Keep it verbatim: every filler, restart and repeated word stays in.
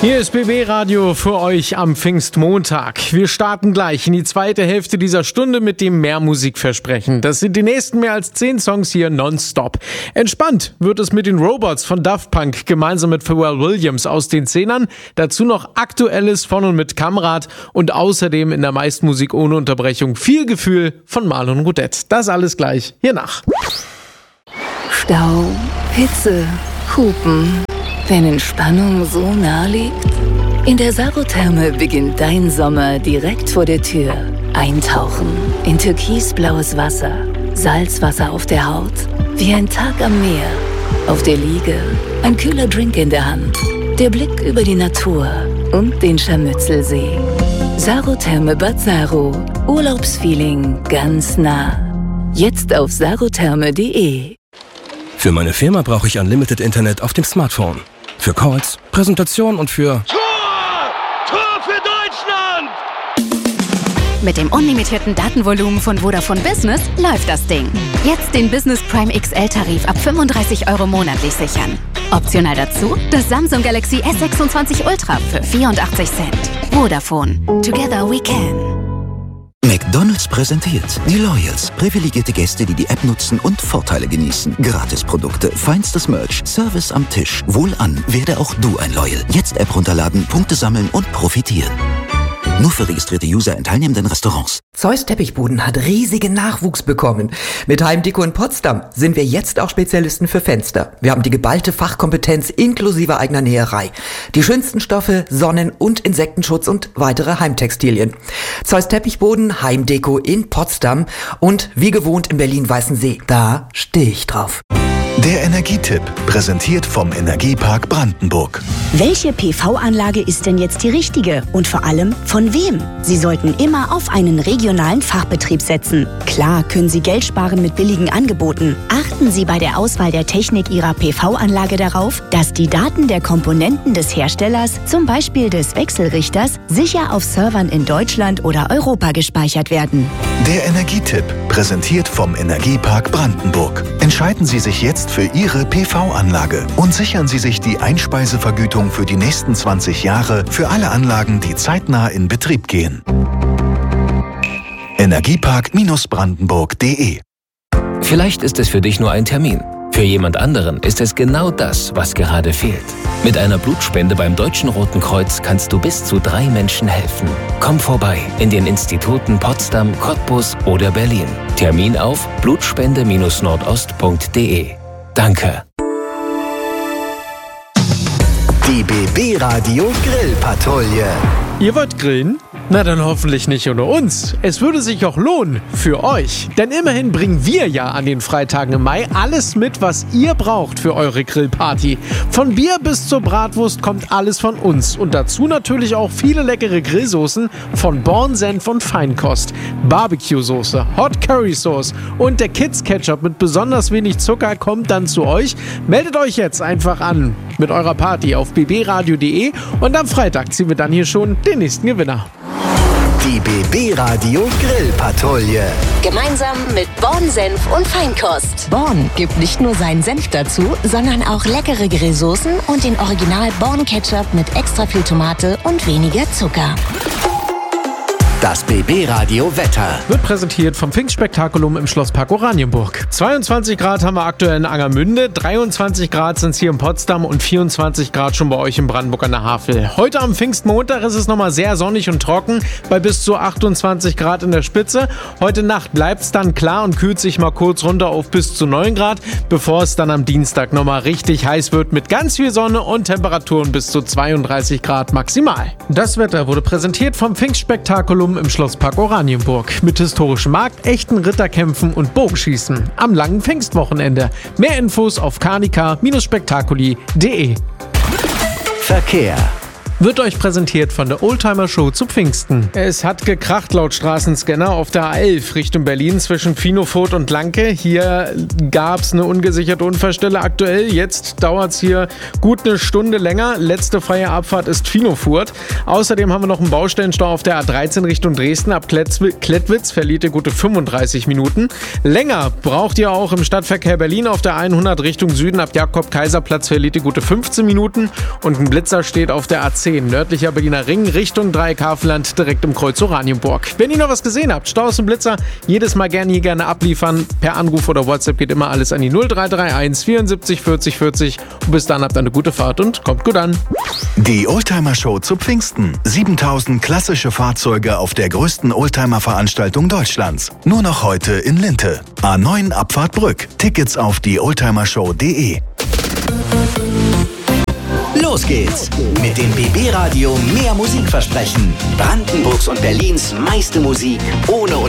Hier ist B B Radio für euch am Pfingstmontag. Wir starten gleich in die zweite Hälfte dieser Stunde mit dem Mehrmusikversprechen. Das sind die nächsten mehr als zehn Songs hier nonstop. Entspannt wird es mit den Robots von Daft Punk gemeinsam mit Pharrell Williams aus den Zehnern. Dazu noch Aktuelles von und mit Kamrat und außerdem in der meisten Musik ohne Unterbrechung viel Gefühl von Marlon Roudette. Das alles gleich hier nach. Stau, Hitze, Hupen. Wenn Entspannung so nah liegt? In der Sarotherme beginnt dein Sommer direkt vor der Tür. Eintauchen in türkisblaues Wasser, Salzwasser auf der Haut, wie ein Tag am Meer. Auf der Liege ein kühler Drink in der Hand, der Blick über die Natur und den Scharmützelsee. Sarotherme Bad Saro, Urlaubsfeeling ganz nah. Jetzt auf sarotherme punkt de. Für meine Firma brauche ich Unlimited Internet auf dem Smartphone. Für Calls, Präsentation und für... Tor! Tor für Deutschland! Mit dem unlimitierten Datenvolumen von Vodafone Business läuft das Ding. Jetzt den Business Prime X L-Tarif ab fünfunddreißig Euro monatlich sichern. Optional dazu das Samsung Galaxy S sechsundzwanzig Ultra für vierundachtzig Cent. Vodafone. Together we can. McDonald's präsentiert die Loyals. Privilegierte Gäste, die die App nutzen und Vorteile genießen. Gratisprodukte, feinstes Merch, Service am Tisch. Wohlan, werde auch du ein Loyal. Jetzt App runterladen, Punkte sammeln und profitieren. Nur für registrierte User in teilnehmenden Restaurants. Zeus Teppichboden hat riesigen Nachwuchs bekommen. Mit Heimdeko in Potsdam sind wir jetzt auch Spezialisten für Fenster. Wir haben die geballte Fachkompetenz inklusive eigener Näherei. Die schönsten Stoffe, Sonnen- und Insektenschutz und weitere Heimtextilien. Zeus Teppichboden, Heimdeko in Potsdam und wie gewohnt in Berlin-Weißensee. Da stehe ich drauf. Der Energietipp, präsentiert vom Energiepark Brandenburg. Welche P V-Anlage ist denn jetzt die richtige? Und vor allem, von wem? Sie sollten immer auf einen regionalen Fachbetrieb setzen. Klar können Sie Geld sparen mit billigen Angeboten. Achten Sie bei der Auswahl der Technik Ihrer P V-Anlage darauf, dass die Daten der Komponenten des Herstellers, zum Beispiel des Wechselrichters, sicher auf Servern in Deutschland oder Europa gespeichert werden. Der Energietipp, präsentiert vom Energiepark Brandenburg. Entscheiden Sie sich jetzt für Ihre P V-Anlage und sichern Sie sich die Einspeisevergütung für die nächsten zwanzig Jahre für alle Anlagen, die zeitnah in Betrieb gehen. Energiepark Brandenburg punkt de. Vielleicht ist es für dich nur ein Termin. Für jemand anderen ist es genau das, was gerade fehlt. Mit einer Blutspende beim Deutschen Roten Kreuz kannst du bis zu drei Menschen helfen. Komm vorbei in den Instituten Potsdam, Cottbus oder Berlin. Termin auf blutspende nordost punkt de. Danke. Die B B Radio Grillpatrouille. Ihr wollt grillen? Na dann hoffentlich nicht ohne uns. Es würde sich auch lohnen für euch. Denn immerhin bringen wir ja an den Freitagen im Mai alles mit, was ihr braucht für eure Grillparty. Von Bier bis zur Bratwurst kommt alles von uns. Und dazu natürlich auch viele leckere Grillsoßen von Born Senf und Feinkost. Barbecue-Soße, Hot Curry Sauce und der Kids Ketchup mit besonders wenig Zucker kommt dann zu euch. Meldet euch jetzt einfach an mit eurer Party auf b b radio punkt de und am Freitag ziehen wir dann hier schon den nächsten Gewinner. Die B B Radio Grillpatrouille. Gemeinsam mit Born Senf und Feinkost. Born gibt nicht nur seinen Senf dazu, sondern auch leckere Grillsoßen und den Original Born Ketchup mit extra viel Tomate und weniger Zucker. Das B B Radio Wetter wird präsentiert vom Pfingstspektakulum im Schlosspark Oranienburg. zweiundzwanzig Grad haben wir aktuell in Angermünde, dreiundzwanzig Grad sind es hier in Potsdam und vierundzwanzig Grad schon bei euch in Brandenburg an der Havel. Heute am Pfingstmontag ist es nochmal sehr sonnig und trocken, bei bis zu achtundzwanzig Grad in der Spitze. Heute Nacht bleibt es dann klar und kühlt sich mal kurz runter auf bis zu neun Grad, bevor es dann am Dienstag nochmal richtig heiß wird mit ganz viel Sonne und Temperaturen bis zu zweiunddreißig Grad maximal. Das Wetter wurde präsentiert vom Pfingstspektakulum im Schlosspark Oranienburg mit historischem Markt, echten Ritterkämpfen und Bogenschießen am langen Pfingstwochenende. Mehr Infos auf kanika spektakuli punkt de. Verkehr wird euch präsentiert von der Oldtimer Show zu Pfingsten. Es hat gekracht laut Straßenscanner auf der A elf Richtung Berlin zwischen Finofurt und Lanke. Hier gab es eine ungesicherte Unfallstelle aktuell. Jetzt dauert es hier gut eine Stunde länger. Letzte freie Abfahrt ist Finofurt. Außerdem haben wir noch einen Baustellenstau auf der A dreizehn Richtung Dresden. Ab Klettwitz verliert ihr gute fünfunddreißig Minuten. Länger braucht ihr auch im Stadtverkehr Berlin auf der hundert Richtung Süden. Ab Jakob-Kaiser-Platz verliert ihr gute fünfzehn Minuten. Und ein Blitzer steht auf der A zehn zehn, nördlicher Berliner Ring, Richtung Dreieck-Hafenland, direkt im Kreuz Oranienburg. Wenn ihr noch was gesehen habt, Staus und Blitzer, jedes Mal gerne hier gerne abliefern. Per Anruf oder WhatsApp geht immer alles an die null drei drei eins vierundsiebzig vierzig vierzig. Und bis dann habt ihr eine gute Fahrt und kommt gut an. Die Oldtimer-Show zu Pfingsten. siebentausend klassische Fahrzeuge auf der größten Oldtimer-Veranstaltung Deutschlands. Nur noch heute in Linte. A neun Abfahrt Brück. Tickets auf die oldtimershow punkt de. Los geht's mit dem B B Radio Mehr Musik versprechen. Brandenburgs und Berlins meiste Musik ohne